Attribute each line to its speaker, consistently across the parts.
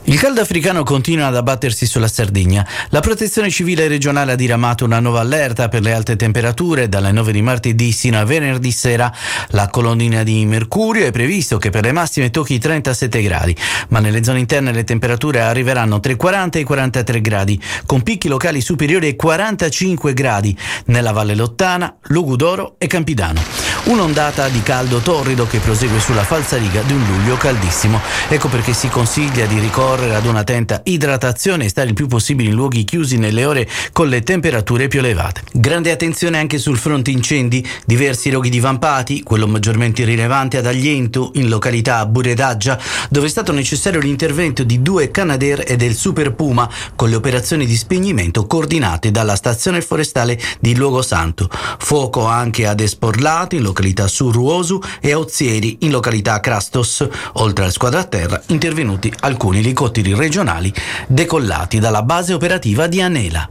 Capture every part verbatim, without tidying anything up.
Speaker 1: Il caldo africano continua ad abbattersi sulla Sardegna. La Protezione Civile regionale ha diramato una nuova allerta per le alte temperature. Dalle nove di martedì sino a venerdì sera la colonnina di mercurio è previsto che per le massime tocchi i trentasette gradi, ma nelle zone interne le temperature arriveranno tra i quaranta e i quarantatré gradi, con picchi locali superiori ai quarantacinque gradi nella Valle Lottana, Lugudoro e Campidano. Un'ondata di caldo torrido che prosegue sulla falsariga di un luglio caldissimo. Ecco perché si consiglia di ricorrere ad una attenta idratazione e stare il più possibile in luoghi chiusi nelle ore con le temperature più elevate. Grande attenzione anche sul fronte incendi. Diversi roghi divampati, quello maggiormente rilevante ad Agliento, in località Buredaggia, dove è stato necessario l'intervento di due Canadair e del Super Puma, con le operazioni di spegnimento coordinate dalla stazione forestale di Luogosanto. Fuoco anche ad Esporlate, in località Surruosu, e a Ozieri, in località Crastos. Oltre alla squadra a terra, intervenuti alcuni elicotteri regionali decollati dalla base operativa di Anela.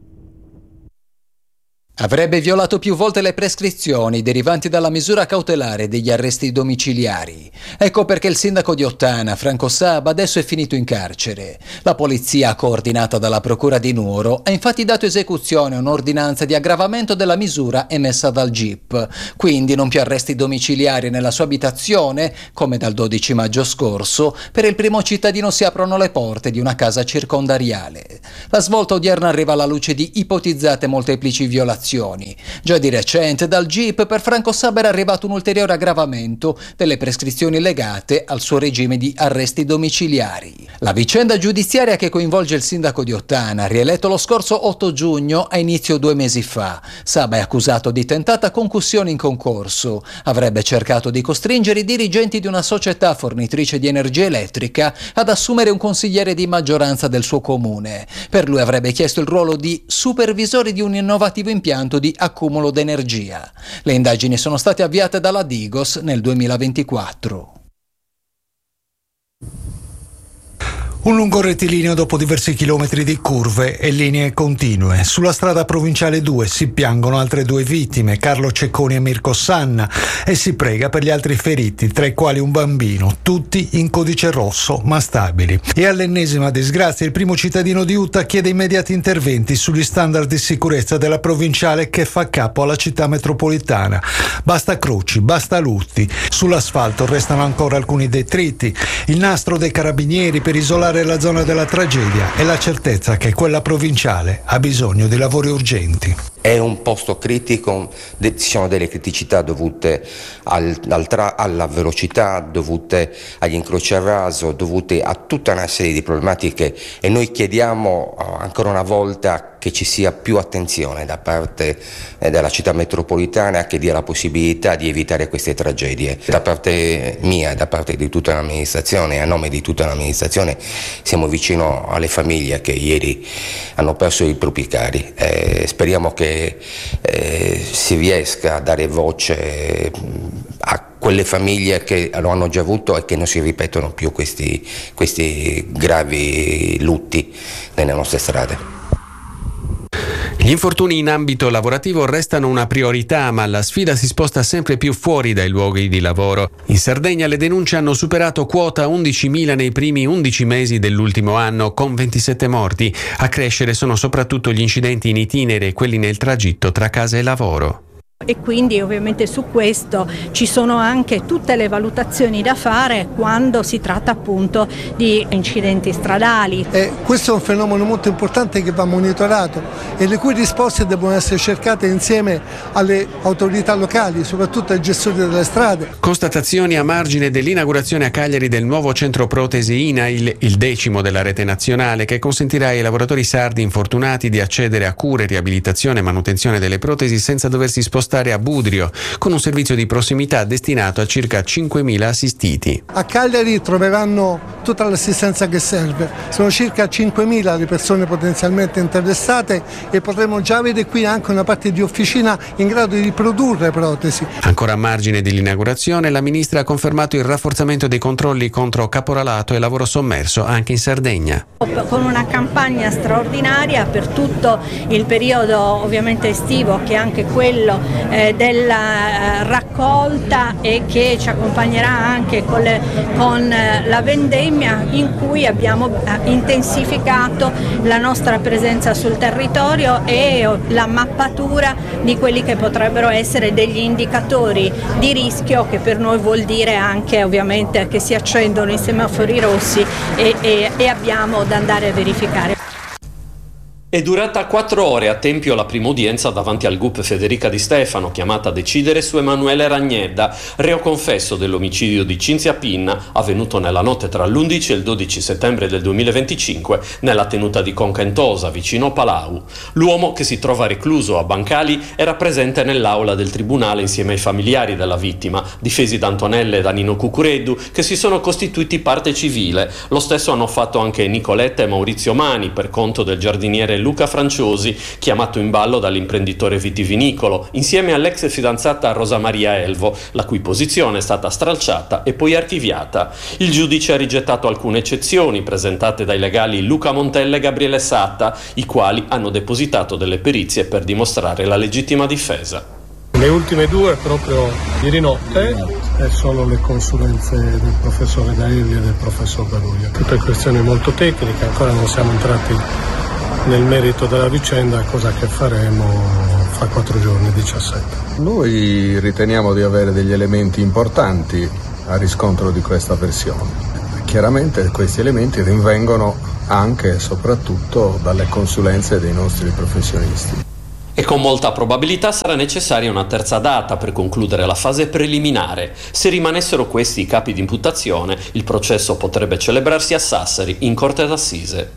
Speaker 2: Avrebbe violato più volte le prescrizioni derivanti dalla misura cautelare degli arresti domiciliari. Ecco perché il sindaco di Ottana, Franco Saba, adesso è finito in carcere. La polizia, coordinata dalla procura di Nuoro, ha infatti dato esecuzione a un'ordinanza di aggravamento della misura emessa dal G I P. Quindi non più arresti domiciliari nella sua abitazione, come dal dodici maggio scorso, per il primo cittadino si aprono le porte di una casa circondariale. La svolta odierna arriva alla luce di ipotizzate molteplici violazioni. Già di recente dal G I P per Franco Saba era arrivato un ulteriore aggravamento delle prescrizioni legate al suo regime di arresti domiciliari. La vicenda giudiziaria che coinvolge il sindaco di Ottana, rieletto lo scorso otto giugno, ha inizio due mesi fa. Saba è accusato di tentata concussione in concorso. Avrebbe cercato di costringere i dirigenti di una società fornitrice di energia elettrica ad assumere un consigliere di maggioranza del suo comune. Per lui avrebbe chiesto il ruolo di supervisore di un innovativo impianto di accumulo d'energia. Le indagini sono state avviate dalla Digos nel duemilaventiquattro.
Speaker 3: Un lungo rettilineo dopo diversi chilometri di curve e linee continue. Sulla strada provinciale due si piangono altre due vittime, Carlo Cecconi e Mirko Sanna, e si prega per gli altri feriti, tra i quali un bambino, tutti in codice rosso ma stabili. E all'ennesima disgrazia il primo cittadino di Utah chiede immediati interventi sugli standard di sicurezza della provinciale che fa capo alla città metropolitana. Basta croci, basta lutti. Sull'asfalto restano ancora alcuni detriti. Il nastro dei carabinieri per isolare la zona della tragedia e la certezza che quella provinciale ha bisogno di lavori urgenti.
Speaker 4: È un posto critico, ci sono delle criticità dovute al, al tra, alla velocità, dovute agli incroci a raso, dovute a tutta una serie di problematiche, e noi chiediamo ancora una volta che ci sia più attenzione da parte eh, della città metropolitana, che dia la possibilità di evitare queste tragedie. Da parte mia, da parte di tutta l'amministrazione, a nome di tutta l'amministrazione, siamo vicino alle famiglie che ieri hanno perso i propri cari. Eh, speriamo che eh, si riesca a dare voce a quelle famiglie che lo hanno già avuto e che non si ripetono più questi, questi gravi lutti nelle nostre strade.
Speaker 5: Gli infortuni in ambito lavorativo restano una priorità, ma la sfida si sposta sempre più fuori dai luoghi di lavoro. In Sardegna le denunce hanno superato quota undicimila nei primi undici mesi dell'ultimo anno, con ventisette morti. A crescere sono soprattutto gli incidenti in itinere e quelli nel tragitto tra casa e lavoro.
Speaker 6: E quindi ovviamente su questo ci sono anche tutte le valutazioni da fare quando si tratta appunto di incidenti stradali.
Speaker 7: E questo è un fenomeno molto importante che va monitorato e le cui risposte devono essere cercate insieme alle autorità locali, soprattutto ai gestori delle strade.
Speaker 5: Constatazioni a margine dell'inaugurazione a Cagliari del nuovo centro protesi INAIL, il decimo della rete nazionale, che consentirà ai lavoratori sardi infortunati di accedere a cure, riabilitazione e manutenzione delle protesi senza doversi spostare a Budrio, con un servizio di prossimità destinato a circa cinquemila assistiti.
Speaker 7: A Cagliari troveranno tutta l'assistenza che serve, sono circa cinquemila le persone potenzialmente interessate e potremo già avere qui anche una parte di officina in grado di produrre protesi.
Speaker 5: Ancora a margine dell'inaugurazione, la ministra ha confermato il rafforzamento dei controlli contro caporalato e lavoro sommerso anche in Sardegna.
Speaker 6: Con una campagna straordinaria per tutto il periodo ovviamente estivo, che è anche quello Eh, della eh, raccolta e che ci accompagnerà anche con, le, con eh, la vendemmia. vendemmia in cui abbiamo intensificato la nostra presenza sul territorio e la mappatura di quelli che potrebbero essere degli indicatori di rischio, che per noi vuol dire anche ovviamente che si accendono i semafori rossi e, e, e abbiamo da andare a verificare.
Speaker 8: È durata quattro ore a Tempio la prima udienza davanti al G U P Federica Di Stefano, chiamata a decidere su Emanuele Ragnedda, reo confesso dell'omicidio di Cinzia Pinna, avvenuto nella notte tra l'undici e il dodici settembre del duemilaventicinque nella tenuta di Concantosa, vicino Palau. L'uomo, che si trova recluso a Bancali, era presente nell'aula del tribunale insieme ai familiari della vittima, difesi da Antonella e da Nino Cucureddu, che si sono costituiti parte civile. Lo stesso hanno fatto anche Nicoletta e Maurizio Mani, per conto del giardiniere Luca Franciosi, chiamato in ballo dall'imprenditore vitivinicolo, insieme all'ex fidanzata Rosa Maria Elvo, la cui posizione è stata stralciata e poi archiviata. Il giudice ha rigettato alcune eccezioni presentate dai legali Luca Montella e Gabriele Satta, i quali hanno depositato delle perizie per dimostrare la legittima difesa.
Speaker 9: Le ultime due proprio ieri notte e sono le consulenze del professore Daelli e del professor Garuia. Tutte questioni molto tecniche, ancora non siamo entrati nel merito della vicenda, cosa che faremo fra quattro giorni, diciassette.
Speaker 10: Noi riteniamo di avere degli elementi importanti a riscontro di questa versione. Chiaramente questi elementi rinvengono anche e soprattutto dalle consulenze dei nostri professionisti.
Speaker 8: E con molta probabilità sarà necessaria una terza data per concludere la fase preliminare. Se rimanessero questi i capi di imputazione, il processo potrebbe celebrarsi a Sassari, in corte d'assise.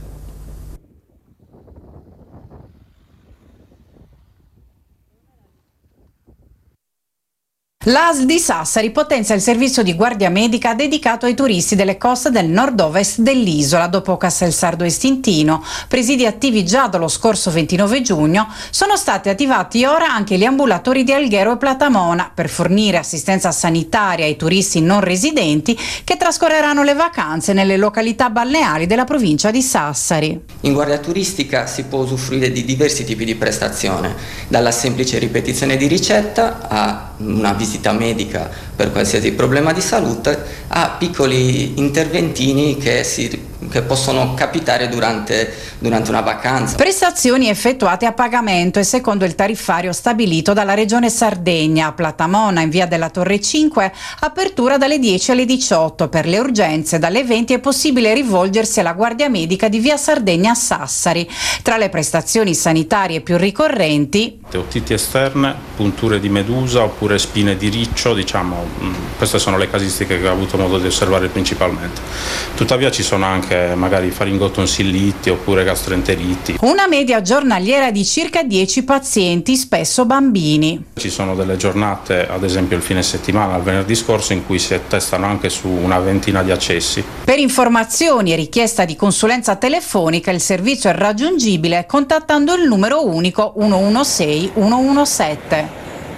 Speaker 11: L'A S L di Sassari potenzia il servizio di guardia medica dedicato ai turisti delle coste del nord-ovest dell'isola. Dopo Casselsardo e Stintino, presidi attivi già dallo scorso ventinove giugno, sono stati attivati ora anche gli ambulatori di Alghero e Platamona per fornire assistenza sanitaria ai turisti non residenti che trascorreranno le vacanze nelle località balneari della provincia di Sassari.
Speaker 12: In guardia turistica si può usufruire di diversi tipi di prestazione, dalla semplice ripetizione di ricetta a una visita medica per qualsiasi problema di salute a piccoli interventini che, si, che possono capitare durante, durante una vacanza.
Speaker 11: Prestazioni effettuate a pagamento e secondo il tariffario stabilito dalla Regione Sardegna. A Platamona, in via della Torre cinque, apertura dalle dieci alle diciotto. Per le urgenze dalle venti è possibile rivolgersi alla guardia medica di via Sardegna a Sassari. Tra le prestazioni sanitarie più ricorrenti:
Speaker 13: otiti esterne, punture di medusa oppure spine di riccio, diciamo, queste sono le casistiche che ho avuto modo di osservare principalmente. Tuttavia ci sono anche magari faringotonsilliti oppure gastroenteriti.
Speaker 11: Una media giornaliera di circa dieci pazienti, spesso bambini.
Speaker 13: Ci sono delle giornate, ad esempio il fine settimana, il venerdì scorso, in cui si attestano anche su una ventina di accessi.
Speaker 11: Per informazioni e richiesta di consulenza telefonica il servizio è raggiungibile contattando il numero unico uno uno sei uno uno sette.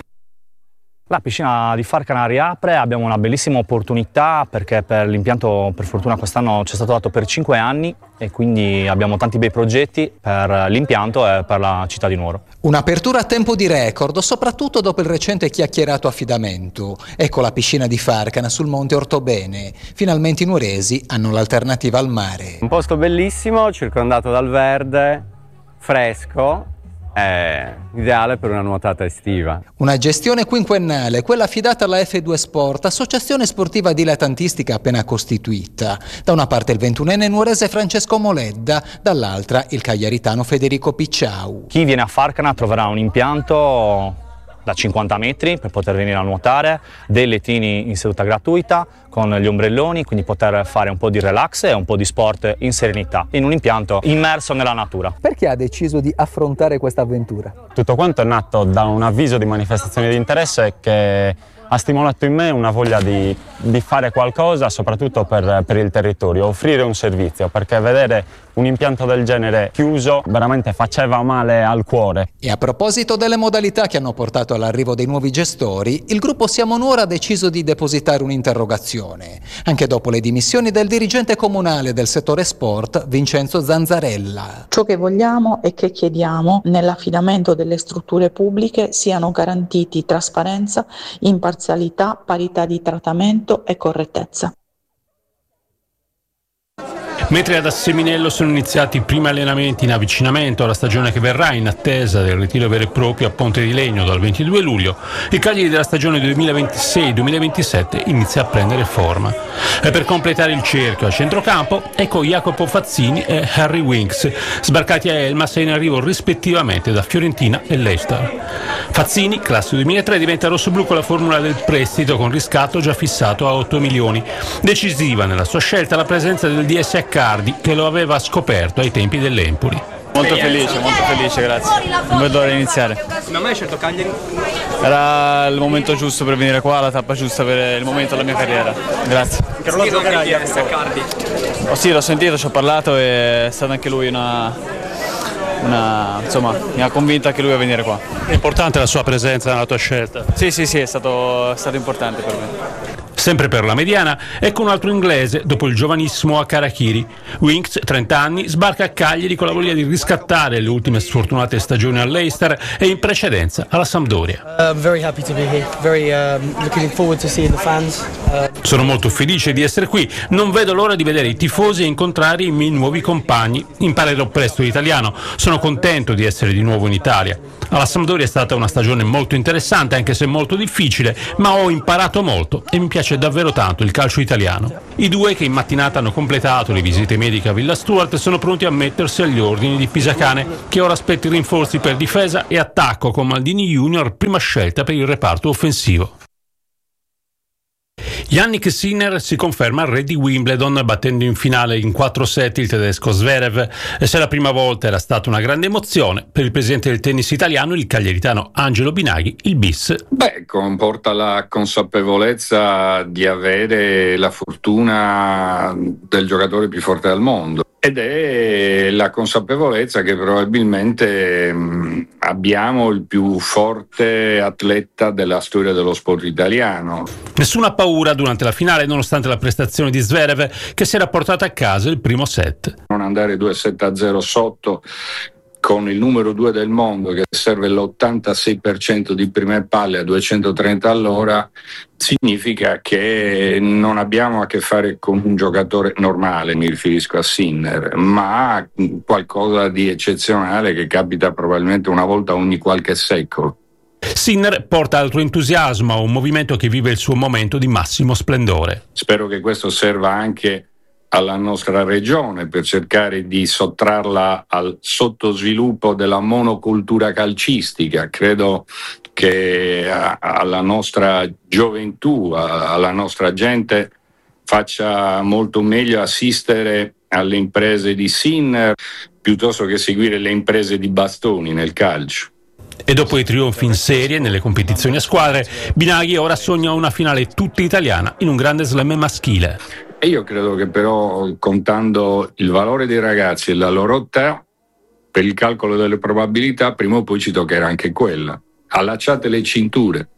Speaker 14: La piscina di Farcana riapre, abbiamo una bellissima opportunità perché per l'impianto, per fortuna, quest'anno ci è stato dato per cinque anni e quindi abbiamo tanti bei progetti per l'impianto e per la città di Nuoro.
Speaker 2: Un'apertura a tempo di record, soprattutto dopo il recente chiacchierato affidamento. Ecco la piscina di Farcana sul Monte Ortobene. Finalmente i nuoresi hanno l'alternativa al mare.
Speaker 15: Un posto bellissimo, circondato dal verde, fresco. È ideale per una nuotata estiva.
Speaker 2: Una gestione quinquennale, quella affidata alla F due Sport, associazione sportiva dilettantistica appena costituita. Da una parte il ventunenne nuorese Francesco Moledda, dall'altra il cagliaritano Federico Picciau.
Speaker 14: Chi viene a Farcana troverà un impianto da cinquanta metri per poter venire a nuotare, dei lettini in seduta gratuita con gli ombrelloni, quindi poter fare un po' di relax e un po' di sport in serenità, in un impianto immerso nella natura.
Speaker 2: Perché ha deciso di affrontare questa avventura?
Speaker 15: Tutto quanto è nato da un avviso di manifestazione di interesse che ha stimolato in me una voglia di, di fare qualcosa, soprattutto per, per il territorio, offrire un servizio, perché vedere un impianto del genere chiuso veramente faceva male al cuore.
Speaker 2: E a proposito delle modalità che hanno portato all'arrivo dei nuovi gestori, il gruppo Siamo Nuoro ha deciso di depositare un'interrogazione, anche dopo le dimissioni del dirigente comunale del settore sport, Vincenzo Zanzarella.
Speaker 16: Ciò che vogliamo e che chiediamo nell'affidamento delle strutture pubbliche siano garantiti trasparenza, imparzialità, parità di trattamento e correttezza.
Speaker 17: Mentre ad Asseminello sono iniziati i primi allenamenti in avvicinamento alla stagione che verrà, in attesa del ritiro vero e proprio a Ponte di Legno dal ventidue luglio, il Cagliari della stagione duemilaventisei duemilaventisette inizia a prendere forma. E per completare il cerchio a centrocampo, ecco Jacopo Fazzini e Harry Winks, sbarcati a Elmas e in arrivo rispettivamente da Fiorentina e Leicester. Fazzini, classe duemilatré, diventa rossoblu con la formula del prestito con riscatto già fissato a otto milioni. Decisiva nella sua scelta la presenza del D S Accardi, che lo aveva scoperto ai tempi dell'Empoli.
Speaker 18: Molto felice, molto felice, grazie. Non vedo l'ora di iniziare.
Speaker 19: Come mai hai scelto Cagliari?
Speaker 18: Era il momento giusto per venire qua, la tappa giusta per il momento della mia carriera. Grazie.
Speaker 19: Che ruolo giocherà D S Accardi?
Speaker 18: Oh sì, l'ho sentito, ci ho parlato e è stata anche lui una, una... insomma, mi ha convinto anche lui a venire qua.
Speaker 17: È importante la sua presenza nella tua scelta?
Speaker 18: Sì, sì, sì, è stato, è stato importante per me.
Speaker 17: Sempre per la mediana, ecco un altro inglese dopo il giovanissimo Akarakiri. Winks, trenta anni, sbarca a Cagliari con la voglia di riscattare le ultime sfortunate stagioni al Leicester e in precedenza alla Sampdoria.
Speaker 19: I'm very happy to be here. Very um, looking forward to seeing the fans. Uh...
Speaker 17: Sono molto felice di essere qui, non vedo l'ora di vedere i tifosi e incontrare i miei nuovi compagni. Imparerò presto l'italiano, sono contento di essere di nuovo in Italia. Alla Sampdoria è stata una stagione molto interessante, anche se molto difficile, ma ho imparato molto e mi piace davvero tanto il calcio italiano. I due, che in mattinata hanno completato le visite mediche a Villa Stuart, sono pronti a mettersi agli ordini di Pisacane, che ora aspetta i rinforzi per difesa e attacco con Maldini Junior, prima scelta per il reparto offensivo. Jannik Sinner si conferma re di Wimbledon, battendo in finale in quattro set il tedesco Zverev, e se la prima volta era stata una grande emozione, per il presidente del tennis italiano, il cagliaritano Angelo Binaghi, il bis.
Speaker 10: Beh, comporta la consapevolezza di avere la fortuna del giocatore più forte al mondo. Ed è la consapevolezza che probabilmente mh, abbiamo il più forte atleta della storia dello sport italiano.
Speaker 17: Nessuna paura durante la finale, nonostante la prestazione di Zverev, che si era portato a casa il primo set.
Speaker 10: Non andare due sette a zero sotto con il numero due del mondo che serve l'ottantasei per cento di prime palle a duecentotrenta all'ora significa che non abbiamo a che fare con un giocatore normale, mi riferisco a Sinner, ma qualcosa di eccezionale che capita probabilmente una volta ogni qualche secolo.
Speaker 17: Sinner porta altro entusiasmo a un movimento che vive il suo momento di massimo splendore.
Speaker 10: Spero che questo serva anche alla nostra regione per cercare di sottrarla al sottosviluppo della monocultura calcistica. Credo che alla nostra gioventù, alla nostra gente faccia molto meglio assistere alle imprese di Sinner piuttosto che seguire le imprese di Bastoni nel calcio.
Speaker 17: E dopo i trionfi in serie nelle competizioni a squadre, Binaghi ora sogna una finale tutta italiana in un grande slam maschile.
Speaker 10: E io credo che però, contando il valore dei ragazzi e la loro età, per il calcolo delle probabilità, prima o poi ci toccherà anche quella. Allacciate le cinture.